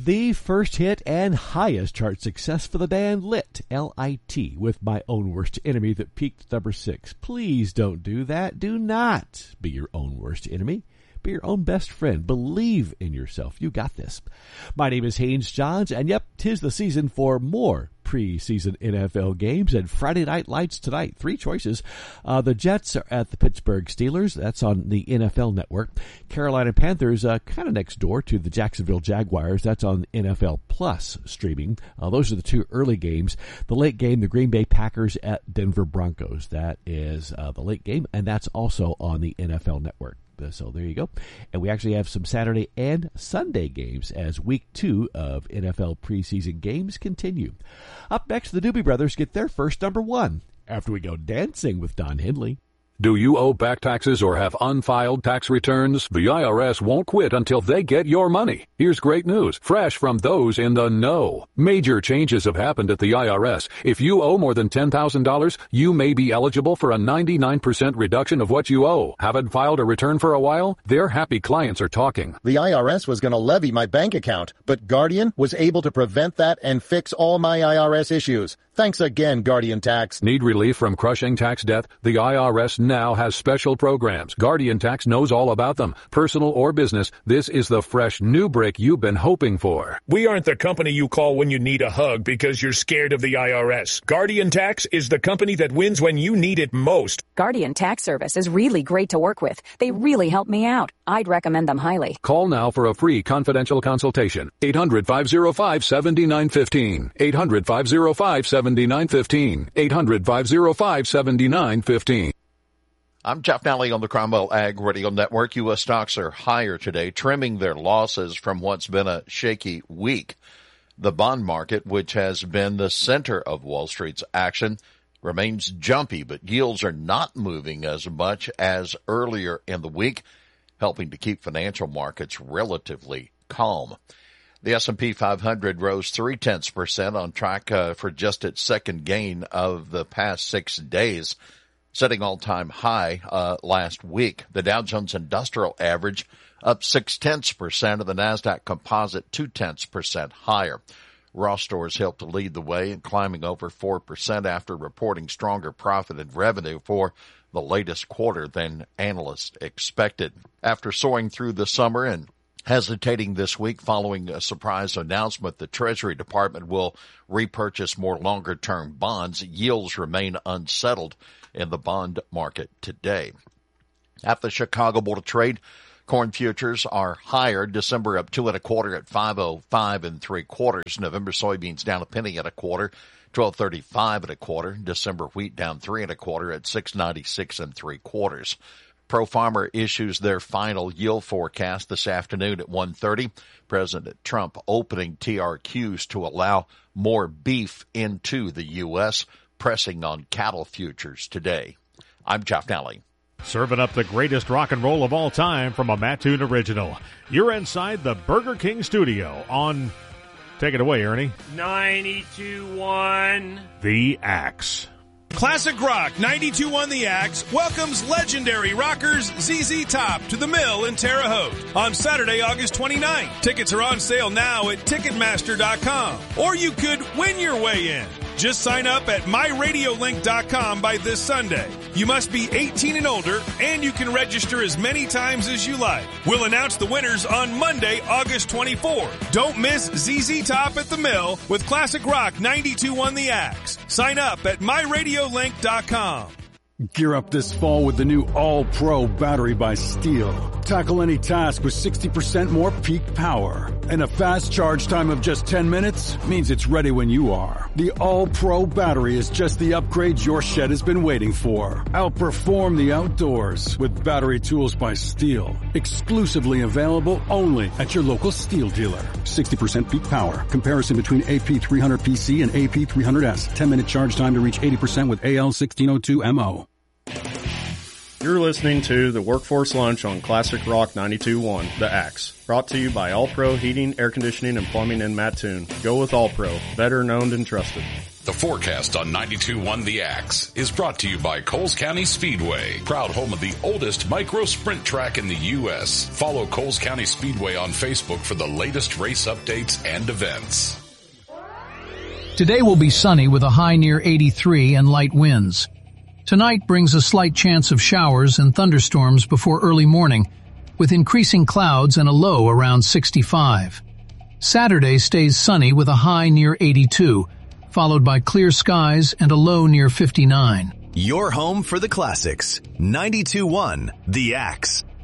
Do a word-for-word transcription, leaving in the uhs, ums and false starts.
the first hit and highest chart success for the band Lit, L I T, with My Own Worst Enemy that peaked at number six. Please don't do that. Do not be your own worst enemy. Be your own best friend. Believe in yourself. You got this. My name is Haynes Johns, and yep, 'tis the season for more preseason N F L games and Friday Night Lights tonight. Three choices. Uh, the Jets are at the Pittsburgh Steelers. That's on the N F L Network. Carolina Panthers, uh, kind of next door to the Jacksonville Jaguars. That's on N F L Plus streaming. Uh, those are the two early games. The late game, the Green Bay Packers at Denver Broncos. That is uh, the late game, and that's also on the N F L Network. So there you go. And we actually have some Saturday and Sunday games as week two of N F L preseason games continue. Up next, the Doobie Brothers get their first number one after we go dancing with Don Henley. Do you owe back taxes or have unfiled tax returns? The I R S won't quit until they get your money. Here's great news, fresh from those in the know. Major changes have happened at the I R S. If you owe more than ten thousand dollars, you may be eligible for a ninety-nine percent reduction of what you owe. Haven't filed a return for a while? Their happy clients are talking. The I R S was going to levy my bank account, but Guardian was able to prevent that and fix all my I R S issues. Thanks again, Guardian Tax. Need relief from crushing tax debt? The I R S now has special programs. Guardian Tax knows all about them. Personal or business, this is the fresh new brick you've been hoping for. We aren't the company you call when you need a hug because you're scared of the I R S. Guardian Tax is the company that wins when you need it most. Guardian Tax Service is really great to work with. They really help me out. I'd recommend them highly. Call now for a free confidential consultation. eight hundred, five oh five, seven nine one five. eight hundred, five oh five, seven nine one five. eight hundred, five oh five, seven nine one five. I'm Jeff Nally on the Cromwell Ag Radio Network. U S stocks are higher today, trimming their losses from what's been a shaky week. The bond market, which has been the center of Wall Street's action, remains jumpy, but yields are not moving as much as earlier in the week, helping to keep financial markets relatively calm. The S and P five hundred rose three-tenths percent on track uh, for just its second gain of the past six days, setting all-time high uh, last week. The Dow Jones Industrial Average up six-tenths percent, and the NASDAQ Composite two-tenths percent higher. Ross Stores helped to lead the way in climbing over four percent after reporting stronger profit and revenue for the latest quarter than analysts expected. After soaring through the summer and hesitating this week following a surprise announcement, the Treasury Department will repurchase more longer-term bonds. Yields remain unsettled in the bond market today. At the Chicago Board of Trade, corn futures are higher. December up two and a quarter at five oh five and three quarters. November soybeans down a penny and a quarter, twelve thirty-five and a quarter. December wheat down three and a quarter at six ninety-six and three quarters. Pro Farmer issues their final yield forecast this afternoon at one thirty. President Trump opening T R Qs to allow more beef into the U S, pressing on cattle futures today. I'm Jeff Nally. Serving up the greatest rock and roll of all time from a Mattoon original. You're inside the Burger King studio on, take it away, Ernie. ninety-two point one The Axe. Classic Rock ninety-two point one The Axe welcomes legendary rockers Z Z Top to the Mill in Terre Haute on Saturday, August twenty-ninth. Tickets are on sale now at Ticketmaster dot com, or you could win your way in. Just sign up at my radio link dot com by this Sunday. You must be eighteen and older, and you can register as many times as you like. We'll announce the winners on Monday, August twenty-fourth. Don't miss Z Z Top at the Mill with Classic Rock ninety-two point one The Axe. Sign up at my radio link dot com. Gear up this fall with the new All-Pro battery by Steel. Tackle any task with sixty percent more peak power. And a fast charge time of just ten minutes means it's ready when you are. The All-Pro battery is just the upgrade your shed has been waiting for. Outperform the outdoors with battery tools by Steel. Exclusively available only at your local Steel dealer. sixty percent peak power. Comparison between A P three hundred P C and A P three hundred S. ten minute charge time to reach eighty percent with A L sixteen oh two M O. You're listening to the Workforce Lunch on Classic Rock ninety-two point one, The Axe. Brought to you by All Pro Heating, Air Conditioning, and Plumbing in Mattoon. Go with All Pro, better known and trusted. The forecast on ninety-two point one The Axe is brought to you by Coles County Speedway, proud home of the oldest micro sprint track in the U S. Follow Coles County Speedway on Facebook for the latest race updates and events. Today will be sunny with a high near eighty-three and light winds. Tonight brings a slight chance of showers and thunderstorms before early morning, with increasing clouds and a low around sixty-five. Saturday stays sunny with a high near eighty-two, followed by clear skies and a low near fifty-nine. Your home for the classics. ninety-two point one The Axe.